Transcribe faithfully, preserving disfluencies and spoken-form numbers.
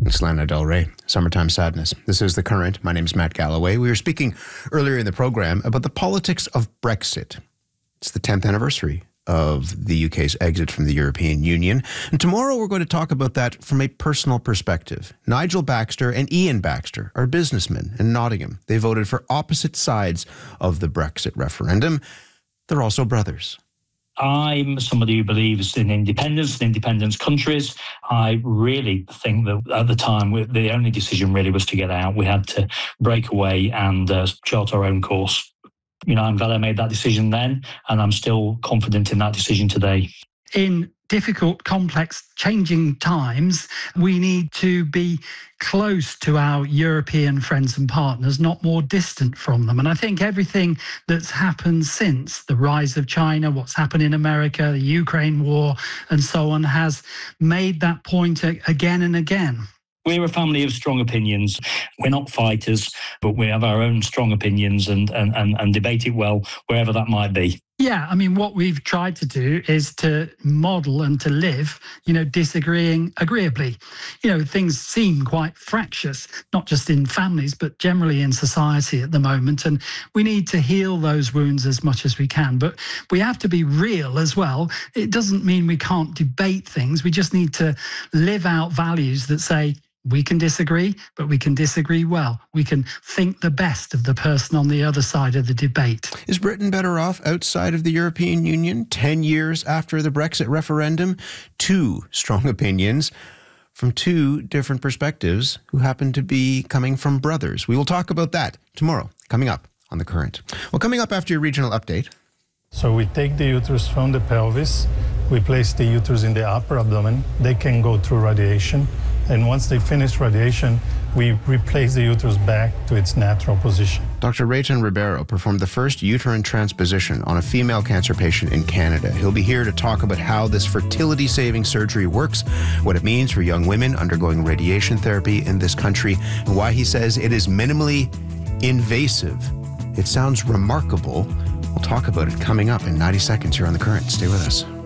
It's Lana Del Rey, Summertime Sadness. This is The Current. My name is Matt Galloway. We were speaking earlier in the program about the politics of Brexit. It's the tenth anniversary of the U K's exit from the European Union. And tomorrow we're going to talk about that from a personal perspective. Nigel Baxter and Ian Baxter are businessmen in Nottingham. They voted for opposite sides of the Brexit referendum. They're also brothers. I'm somebody who believes in independence and independence countries. I really think that at the time, the only decision really was to get out. We had to break away and uh, chart our own course. You know, I'm glad I made that decision then, and I'm still confident in that decision today. In difficult, complex, changing times, we need to be close to our European friends and partners, not more distant from them. And I think everything that's happened since the rise of China, what's happened in America, the Ukraine war, and so on, has made that point again and again. We're a family of strong opinions. We're not fighters, but we have our own strong opinions and, and, and, and debate it well, wherever that might be. Yeah, I mean, what we've tried to do is to model and to live, you know, disagreeing agreeably. You know, things seem quite fractious, not just in families, but generally in society at the moment. And we need to heal those wounds as much as we can. But we have to be real as well. It doesn't mean we can't debate things. We just need to live out values that say, we can disagree, but we can disagree well. We can think the best of the person on the other side of the debate. Is Britain better off outside of the European Union ten years after the Brexit referendum? Two strong opinions from two different perspectives who happen to be coming from brothers. We will talk about that tomorrow, coming up on The Current. Well, coming up after your regional update. So we take the uterus from the pelvis, we place the uterus in the upper abdomen. They can go through radiation. And once they finish radiation, we replace the uterus back to its natural position. Doctor Rayton Ribeiro performed the first uterine transposition on a female cancer patient in Canada. He'll be here to talk about how this fertility-saving surgery works, what it means for young women undergoing radiation therapy in this country, and why he says it is minimally invasive. It sounds remarkable. We'll talk about it coming up in ninety seconds here on The Current. Stay with us.